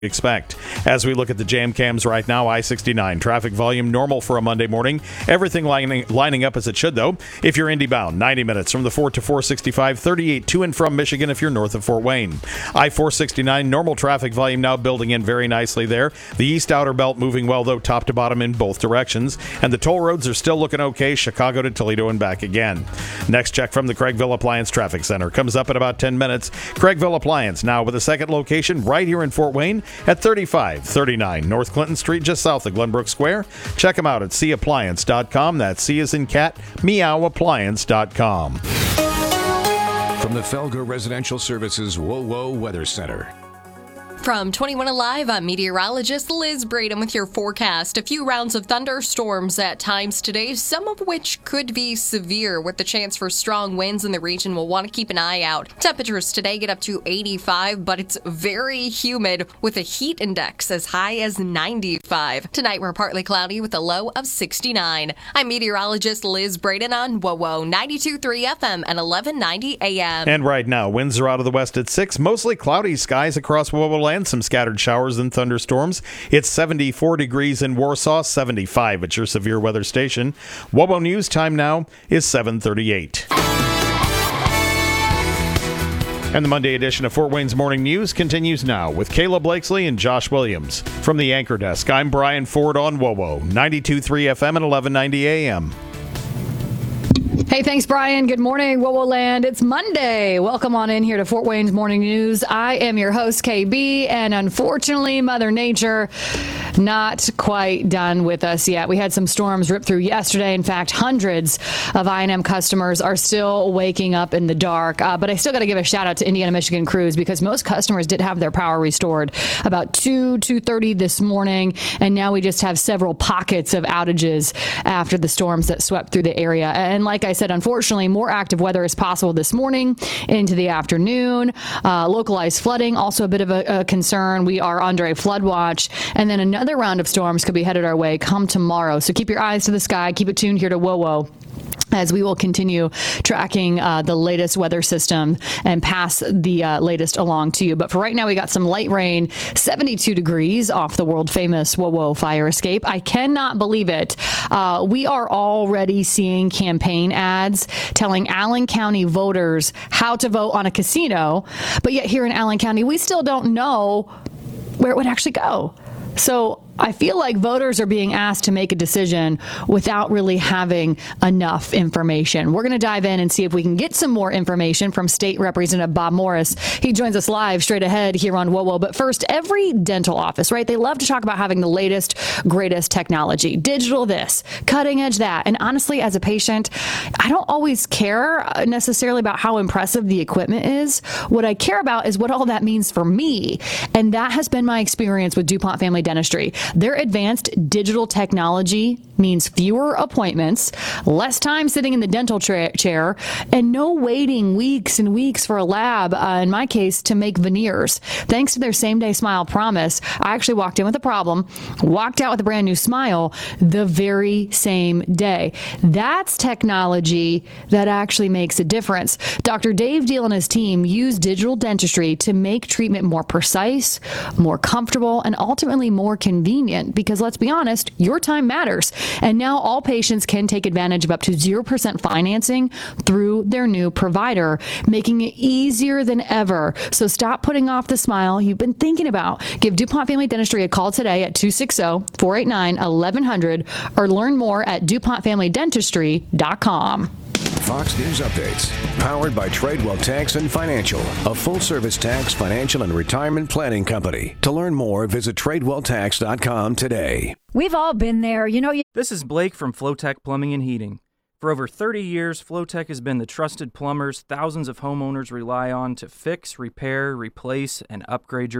expect. As we look at the jam cams right now, I-69 traffic volume normal for a Monday morning. Everything lining up as it should, though. If you're inbound, 90 minutes from the 4 to 465, 38 to and from Michigan if you're north of Fort Wayne. I-469 normal traffic volume now building in very nicely there. The east outer belt moving well, though, top to bottom in both directions. And the toll roads are still looking okay, Chicago to Toledo and back again. Next check from the Craigville Appliance Traffic Center comes up in about 10 minutes. Craigville Appliance now with a second location right here in Fort Wayne at 3539 North Clinton Street, just south of Glenbrook Square. Check them out at cappliance.com. That's C as in cat, meowappliance.com. From the Felger Residential Services WOWO Weather Center. From 21 Alive, I'm meteorologist Liz Braden with your forecast. A few rounds of thunderstorms at times today, some of which could be severe with the chance for strong winds in the region. We'll want to keep an eye out. Temperatures today get up to 85, but it's very humid with a heat index as high as 95. Tonight we're partly cloudy with a low of 69. I'm meteorologist Liz Braden on WOWO 92.3 FM and 1190 AM. And right now, winds are out of the west at 6. Mostly cloudy skies across WOWO land. Some scattered showers and thunderstorms. It's 74 degrees in Warsaw, 75 at your severe weather station. WOWO News time now is 7:38. And the Monday edition of Fort Wayne's Morning News continues now with Kayla Blakesley and Josh Williams. From the Anchor Desk, I'm Brian Ford on WOWO 92.3 FM and 1190 AM. Hey, thanks, Brian. Good morning, WOWO Land. It's Monday. Welcome on in here to Fort Wayne's Morning News. I am your host, KB, and unfortunately, Mother Nature not quite done with us yet. We had some storms rip through yesterday. In fact, hundreds of I&M customers are still waking up in the dark. But I still got to give a shout out to Indiana Michigan Crews because most customers did have their power restored about 2:30 this morning. And now we just have several pockets of outages after the storms that swept through the area. And like I said, unfortunately, more active weather is possible this morning into the afternoon. Localized flooding, also a bit of a concern. We are under a flood watch. And then another round of storms could be headed our way come tomorrow. So keep your eyes to the sky. Keep it tuned here to WOWO as we will continue tracking the latest weather system and pass the latest along to you. But for right now, we got some light rain, 72 degrees off the world-famous WOWO fire escape. I cannot believe it. We are already seeing campaign ads telling Allen County voters how to vote on a casino, but yet here in Allen County, we still don't know where it would actually go. So I feel like voters are being asked to make a decision without really having enough information. We're going to dive in and see if we can get some more information from State Representative Bob Morris. He joins us live straight ahead here on WOWO. But first, every dental office, right? They love to talk about having the latest, greatest technology. Digital this, cutting edge that. And honestly, as a patient, I don't always care necessarily about how impressive the equipment is. What I care about is what all that means for me. And that has been my experience with DuPont Family Dentistry. Their advanced digital technology means fewer appointments, less time sitting in the dental chair, and no waiting weeks and weeks for a lab, in my case, to make veneers. Thanks to their same-day smile promise, I actually walked in with a problem, walked out with a brand new smile the very same day. That's technology that actually makes a difference. Dr. Dave Deal and his team use digital dentistry to make treatment more precise, more comfortable, and ultimately more convenient because, let's be honest, your time matters. And now all patients can take advantage of up to 0% financing through their new provider, making it easier than ever. So stop putting off the smile you've been thinking about. Give DuPont Family Dentistry a call today at 260-489-1100 or learn more at DuPontFamilyDentistry.com. Fox News Updates, powered by Tradewell Tax and Financial, a full-service tax, financial, and retirement planning company. To learn more, visit TradewellTax.com today. We've all been there. This is Blake from Flowtech Plumbing and Heating. For over 30 years, Flowtech has been the trusted plumbers thousands of homeowners rely on to fix, repair, replace, and upgrade your